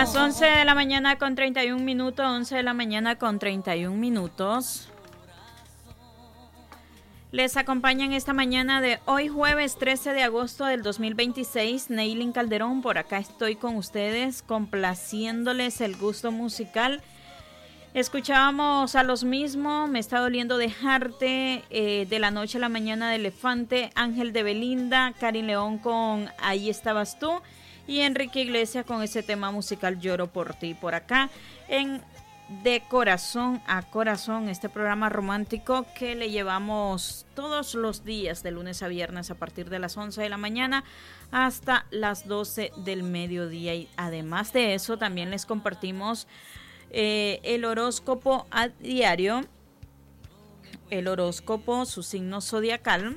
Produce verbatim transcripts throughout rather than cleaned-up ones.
Las once de la mañana con treinta y un minutos, once de la mañana con treinta y un minutos. Les acompañan esta mañana de hoy jueves trece de agosto del dos mil veintiséis, Neilin Calderón. Por acá estoy con ustedes complaciéndoles el gusto musical. Escuchábamos a los mismos, Me está doliendo dejarte, eh, De la noche a la mañana de Elefante, Ángel de Belinda, Karin León con Ahí estabas tú y Enrique Iglesias con ese tema musical Lloro por ti. Por acá en De Corazón a Corazón, este programa romántico que le llevamos todos los días de lunes a viernes a partir de las once de la mañana hasta las doce del mediodía. Y además de eso también les compartimos eh, el horóscopo a diario, el horóscopo, su signo zodiacal.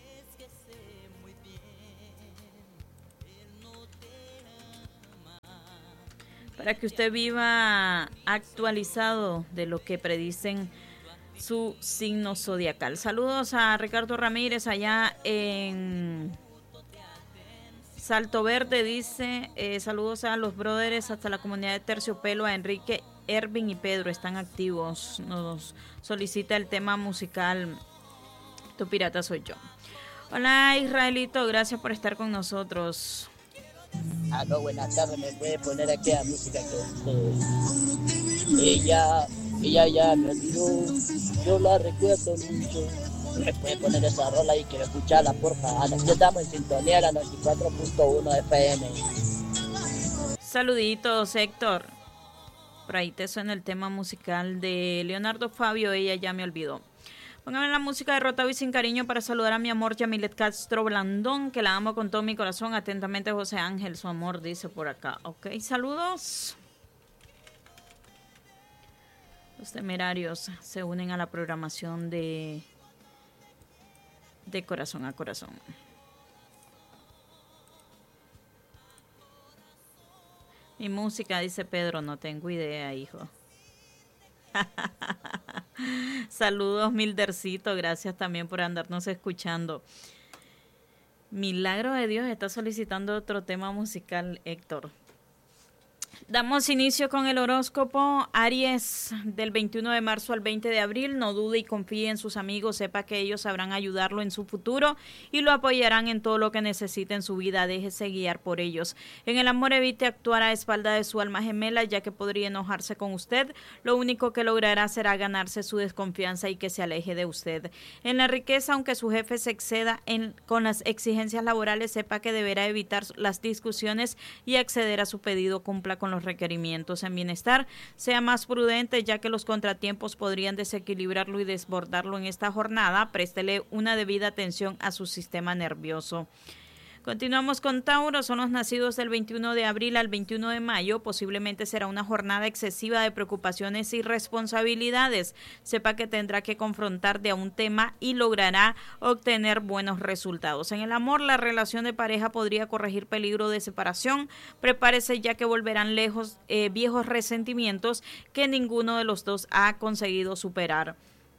Para que usted viva actualizado de lo que predicen su signo zodiacal. Saludos a Ricardo Ramírez allá en Salto Verde, dice, eh, saludos a los brothers hasta la comunidad de Terciopelo, a Enrique, Ervin y Pedro, están activos. Nos solicita el tema musical Tu pirata soy yo. Hola Israelito, gracias por estar con nosotros. Ah, no, buenas tardes, me puede poner aquí la música que eh, ella, ella ya me olvidó, yo la recuerdo mucho. Me puede poner esa rola y quiero escucharla, porfa. Aquí estamos en sintonía, la noventa y cuatro punto uno F M. Saluditos, Héctor. Por ahí te suena el tema musical de Leonardo Fabio, Ella ya me olvidó. Póngame la música de Rotado y Sin Cariño para saludar a mi amor Yamilet Castro Blandón, que la amo con todo mi corazón. Atentamente José Ángel, su amor, dice por acá. Ok, saludos. Los Temerarios se unen a la programación de, de Corazón a Corazón. Mi música, dice Pedro, no tengo idea, hijo. Saludos Mildercito, gracias también por andarnos escuchando. Milagro de Dios está solicitando otro tema musical, Héctor. Damos inicio con el horóscopo. Aries, del veintiuno de marzo al veinte de abril. No dude y confíe en sus amigos. Sepa que ellos sabrán ayudarlo en su futuro y lo apoyarán en todo lo que necesite en su vida. Déjese guiar por ellos. En el amor, evite actuar a espalda de su alma gemela, ya que podría enojarse con usted. Lo único que logrará será ganarse su desconfianza y que se aleje de usted. En la riqueza, aunque su jefe se exceda en, con las exigencias laborales, sepa que deberá evitar las discusiones y acceder a su pedido. Cumpla con los requerimientos. En bienestar, sea más prudente, ya que los contratiempos podrían desequilibrarlo y desbordarlo en esta jornada. Préstele una debida atención a su sistema nervioso. Continuamos con Tauro, son los nacidos del veintiuno de abril al veintiuno de mayo. Posiblemente será una jornada excesiva de preocupaciones y responsabilidades. Sepa que tendrá que confrontar de a un tema y logrará obtener buenos resultados. En el amor, la relación de pareja podría corregir peligro de separación. Prepárese, ya que volverán lejos eh, viejos resentimientos que ninguno de los dos ha conseguido superar.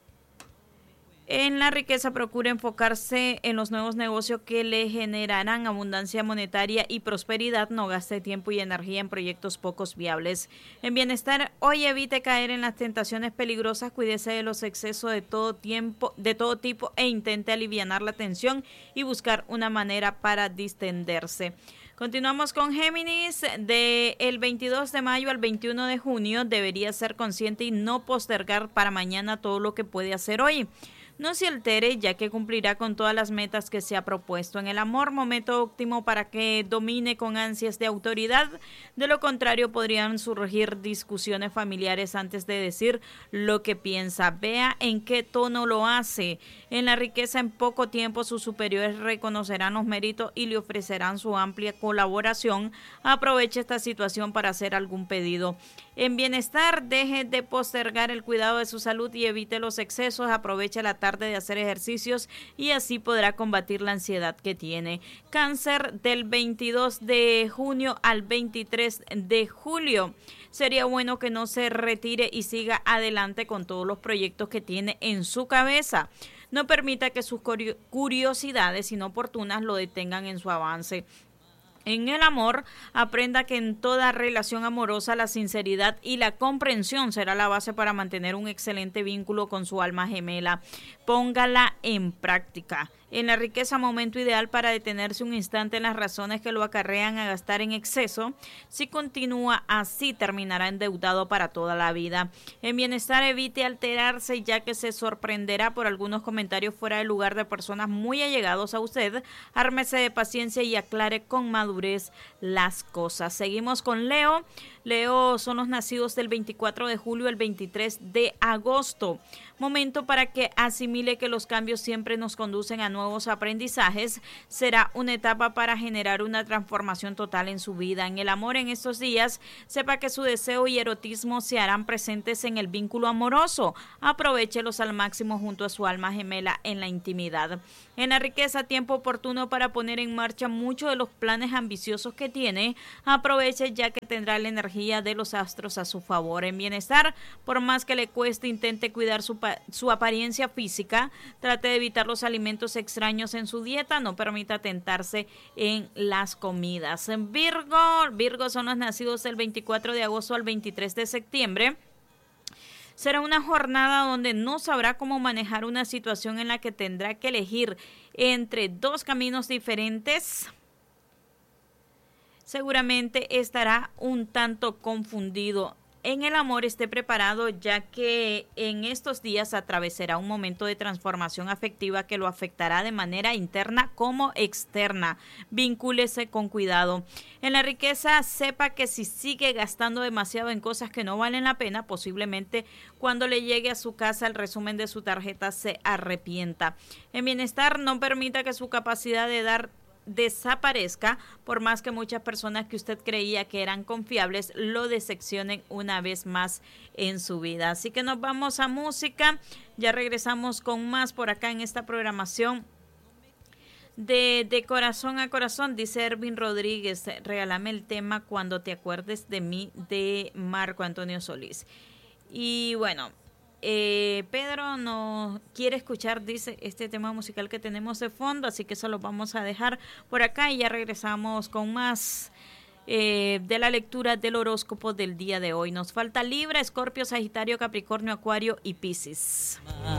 En la riqueza, procure enfocarse en los nuevos negocios que le generarán abundancia monetaria y prosperidad. No gaste tiempo y energía en proyectos pocos viables. En bienestar, hoy evite caer en las tentaciones peligrosas. Cuídese de los excesos de todo tiempo, de todo tipo e intente alivianar la tensión y buscar una manera para distenderse. Continuamos con Géminis, del veintidós de mayo al veintiuno de junio. Debería ser consciente y no postergar para mañana todo lo que puede hacer hoy. No se altere, ya que cumplirá con todas las metas que se ha propuesto. En el amor, momento óptimo para que domine con ansias de autoridad. De lo contrario, podrían surgir discusiones familiares antes de decir lo que piensa. Vea en qué tono lo hace. En la riqueza, en poco tiempo, sus superiores reconocerán los méritos y le ofrecerán su amplia colaboración. Aproveche esta situación para hacer algún pedido. En bienestar, deje de postergar el cuidado de su salud y evite los excesos. Aproveche la tarde de hacer ejercicios y así podrá combatir la ansiedad que tiene. Cáncer, del veintidós de junio al veintitrés de julio. Sería bueno que no se retire y siga adelante con todos los proyectos que tiene en su cabeza. No permita que sus curiosidades inoportunas lo detengan en su avance. En el amor, aprenda que en toda relación amorosa la sinceridad y la comprensión será la base para mantener un excelente vínculo con su alma gemela. Póngala en práctica. En la riqueza, momento ideal para detenerse un instante en las razones que lo acarrean a gastar en exceso. Si continúa así, terminará endeudado para toda la vida. En bienestar, evite alterarse, ya que se sorprenderá por algunos comentarios fuera de lugar de personas muy allegados a usted. Ármese de paciencia y aclare con madurez las cosas. Seguimos con Leo. Leo son los nacidos del veinticuatro de julio al veintitrés de agosto. Momento para que asimile que los cambios siempre nos conducen a nuevos aprendizajes. Será una etapa para generar una transformación total en su vida. En el amor, en estos días, sepa que su deseo y erotismo se harán presentes en el vínculo amoroso. Aprovéchelos al máximo junto a su alma gemela en la intimidad. En la riqueza, tiempo oportuno para poner en marcha muchos de los planes ambiciosos que tiene. Aproveche, ya que tendrá la energía de los astros a su favor. En bienestar, por más que le cueste, intente cuidar su, su apariencia física. Trate de evitar los alimentos extraños en su dieta. No permita tentarse en las comidas. En Virgo, Virgo son los nacidos del veinticuatro de agosto al veintitrés de septiembre. Será una jornada donde no sabrá cómo manejar una situación en la que tendrá que elegir entre dos caminos diferentes. Seguramente estará un tanto confundido. En el amor, esté preparado, ya que en estos días atravesará un momento de transformación afectiva que lo afectará de manera interna como externa. Vincúlese con cuidado. En la riqueza, sepa que si sigue gastando demasiado en cosas que no valen la pena, posiblemente cuando le llegue a su casa el resumen de su tarjeta se arrepienta. En bienestar, no permita que su capacidad de dar desaparezca, por más que muchas personas que usted creía que eran confiables lo decepcionen una vez más en su vida. Así que nos vamos a música, ya regresamos con más por acá en esta programación de, de corazón a corazón. Dice Ervin Rodríguez, regálame el tema Cuando te acuerdes de mí, de Marco Antonio Solís. Y bueno, Eh, Pedro no quiere escuchar, dice, este tema musical que tenemos de fondo, así que eso lo vamos a dejar por acá y ya regresamos con más eh, de la lectura del horóscopo del día de hoy. Nos falta Libra, Escorpio, Sagitario, Capricornio, Acuario y Piscis.